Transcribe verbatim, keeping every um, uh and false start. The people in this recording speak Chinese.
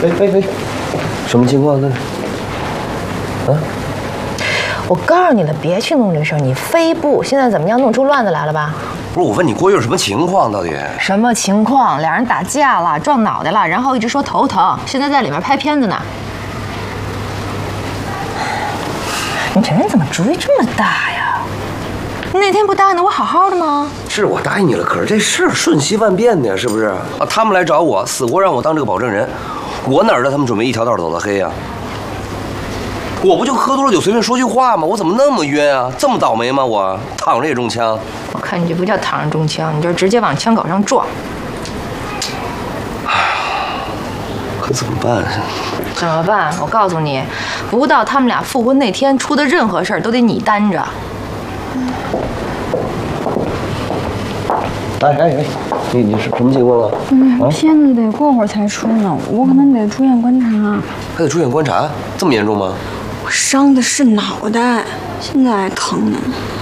喂喂喂，什么情况呢？啊？ 我告诉你了，别去弄这事儿，你非不，现在怎么样，弄出乱子来了吧？ 不是，我问你郭玉什么情况？到底什么情况？俩人打架了，撞脑袋了，然后一直说头疼，现在在里面拍片子呢。你这人怎么主意这么大呀？你那天不答应的我好好的吗？ 是我答应你了，可是这事儿瞬息万变的呀，是不是？啊，他们来找我，死活让我当这个保证人，我哪知道他们准备一条道走到黑呀？我不就喝多了酒随便说句话吗？我怎么那么冤啊？这么倒霉吗？我躺着也中枪。 我看你这不叫躺着中枪，你这直接往枪口上撞。 可怎么办？ 怎么办？我告诉你，不到他们俩复婚那天，出的任何事儿都得你担着。 哎哎哎，你你是什么情况啊？ 嗯，片子得过会儿才出呢，我可能得住院观察。 还得住院观察？这么严重吗？ 我伤的是脑袋，现在还疼呢。